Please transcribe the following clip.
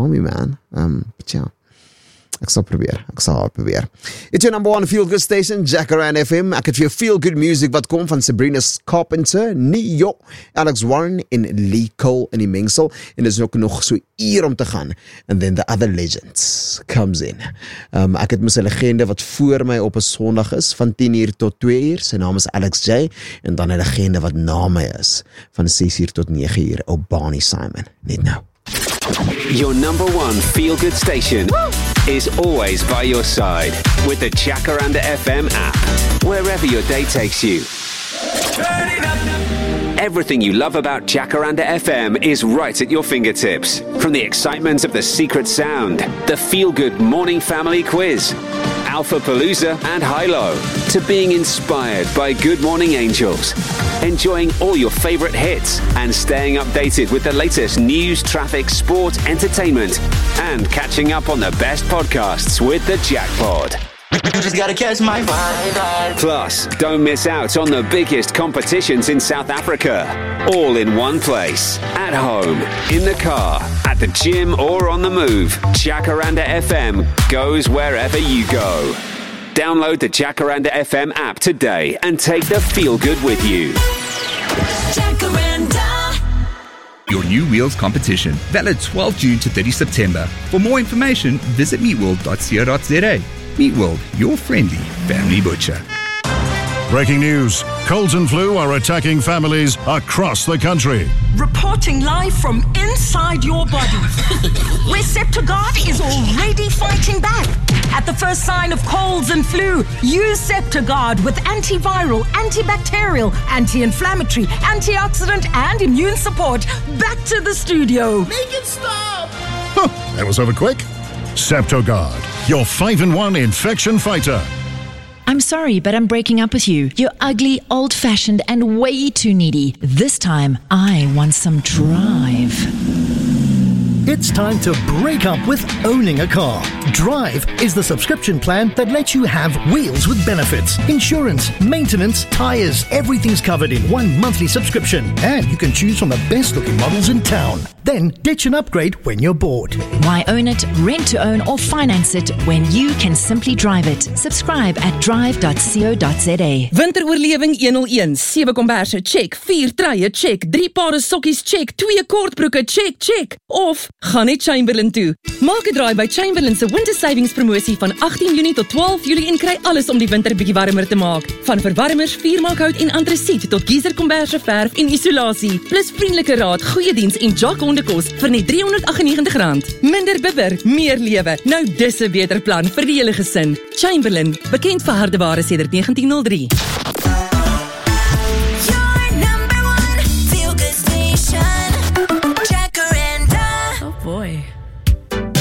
me, man. But ja, ek sal probeer. It's your number one feel-good station, Jacaranda FM. Ek het vir jou feel-good music wat kom van Sabrina Carpenter, Neo, Alex Warren en Lee Cole in die mengsel. En dis ook nog so uur om te gaan. And then the other legends comes in. Ek het mis 'n legende wat voor my op 'n Sondag is, van 10 uur tot 2 uur. Sy naam is Alex J. En dan 'n legende wat na my is, van 6 uur tot 9 uur, Bonnie Simon. Net nou. Your number one feel-good station is always by your side with the Jacaranda FM app, wherever your day takes you. Everything you love about Jacaranda FM is right at your fingertips. From the excitement of the secret sound, the feel-good morning family quiz, Alpha Palooza and Hilo, to being inspired by Good Morning Angels, enjoying all your favorite hits and staying updated with the latest news, traffic, sport, entertainment, and catching up on the best podcasts with the Jackpod. You just gotta catch my vibe. Plus, don't miss out on the biggest competitions in South Africa. All in one place. At home, in the car, at the gym, or on the move. Jacaranda FM goes wherever you go. Download the Jacaranda FM app today and take the feel-good with you. Jacaranda. Your new wheels competition, valid 12 June to 30 September. For more information, visit meatworld.co.za. Meatworld, your friendly family butcher. Breaking news. Colds and flu are attacking families across the country. Reporting live from inside your body, where Septogard is already fighting back. At the first sign of colds and flu, use Septogard with antiviral, antibacterial, anti-inflammatory, antioxidant, and immune support. Back to the studio. Make it stop! That was over quick. Septogard, your 5-in-1 infection fighter. I'm sorry, but I'm breaking up with you. You're ugly, old-fashioned, and way too needy. This time, I want some drive. It's time to break up with owning a car. Drive is the subscription plan that lets you have wheels with benefits, insurance, maintenance, tires. Everything's covered in one monthly subscription. And you can choose from the best looking models in town. Then ditch and upgrade when you're bored. Why own it, rent to own, or finance it when you can simply drive it? Subscribe at drive.co.za. Winteroorlewing 101, 7 komberse, check. 4 truie, check. 3 pare sokkies, check. 2 kortbroeke, check. Of gaan net Chamberlain toe. Maak 'n draai by Chamberlain se winter savings promosie van 18 Junie tot 12 Julie en kry alles om die winter bietjie warmer te maak. Van verwarmers, vuurmaakhout en antrasiet tot geyser komberse verf en isolasie. Plus vriendelike raad, goeie diens en Jock hondekos vir net R398. Minder bibber, meer lewe. Nou dis 'n beter plan vir die hele gesin. Chamberlain, bekend vir hardeware sedert 1903.